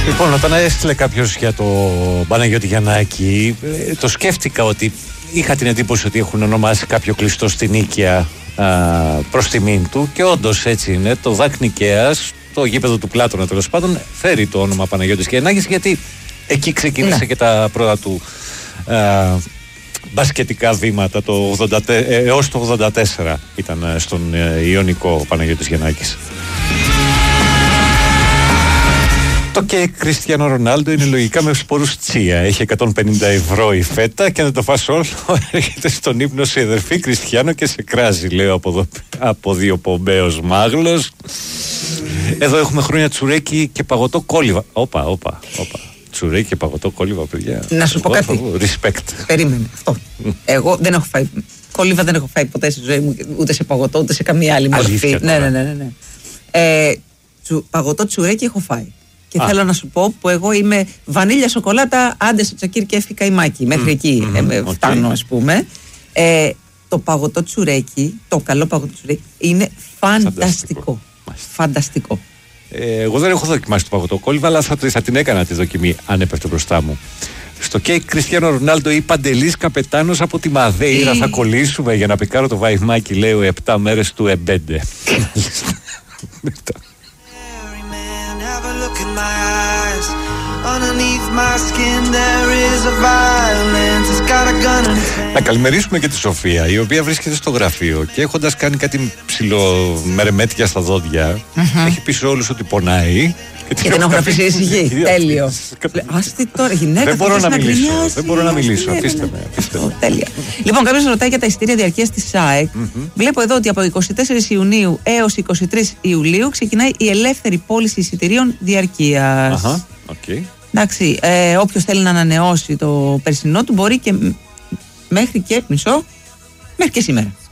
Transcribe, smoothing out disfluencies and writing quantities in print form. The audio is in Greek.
Λοιπόν, όταν έστειλε κάποιος για το Παναγιώτη Γιαννάκη, το σκέφτηκα ότι είχα την εντύπωση ότι έχουν ονομάσει κάποιο κλειστό στην Νίκαια προς τιμήν του και όντως έτσι είναι. Το ΔΑΚ Νικαίας, το γήπεδο του Πλάτωνα τέλος πάντων, φέρει το όνομα Παναγιώτης Γιαννάκης γιατί εκεί ξεκίνησε και τα πρώτα του μπασκετικά βήματα έως το 84 ήταν στον Ιωνικό ο Παναγιώτης Γιαννάκης. Το κέικ Κριστιάνο Ρονάλντο είναι λογικά με σπόρους τσία. Έχει 150 ευρώ η φέτα και να το φας όλο έρχεται στον ύπνο σε αδερφή Κριστιάνο και σε κράζει, λέω από δύο πομπέος μάγλος. Εδώ έχουμε χρόνια τσουρέκι και παγωτό κόλληβα. Όπα. Τσουρέκι και παγωτό κόλληβα, παιδιά. Να σου πω κάτι. Respect. Περίμενε. Αυτό. Εγώ δεν έχω φάει. Κόλληβα δεν έχω φάει ποτέ στη ζωή μου, ούτε σε παγωτό, ούτε σε καμία άλλη μορφή. Ναι. Παγωτό τσουρέκι έχω φάει. Και θέλω να σου πω που εγώ είμαι βανίλια σοκολάτα, άντε στο τσακίρ και έφυγα η μάκη. Μέχρι εκεί φτάνω, ας πούμε. Το παγωτό τσουρέκι, το καλό παγωτό τσουρέκι, είναι φανταστικό. Φανταστικό. Εγώ δεν έχω δοκιμάσει το παγωτό κόλληβα, αλλά θα την έκανα τη δοκιμή αν έπεφτε μπροστά μου. Στο κέικ Κριστιάνο Ρονάλντο ή Παντελής Καπετάνος από τη Μαδέιρα θα κολλήσουμε για να πικάρω το βαϊμάκι, λέω 7 μέρες του Εμπέντε. Να καλημερίσουμε και τη Σοφία, η οποία βρίσκεται στο γραφείο και έχοντας κάνει κάτι ψιλομερεμέτια στα δόντια, έχει πει σε όλους ότι πονάει. Και την έχω αφήσει ησυχή. Τέλειο. Άστι τώρα, γυναίκα. Δεν μπορώ να μιλήσω. Αφήστε με. Τέλεια. Λοιπόν, κάποιος ρωτάει για τα εισιτήρια διαρκείας της ΣΑΕΚ. Βλέπω εδώ ότι από 24 Ιουνίου έως 23 Ιουλίου ξεκινάει η ελεύθερη πώληση εισιτηρίων διαρκείας. Εντάξει, όποιος θέλει να ανανεώσει το περσινό του μπορεί και μέχρι και σήμερα.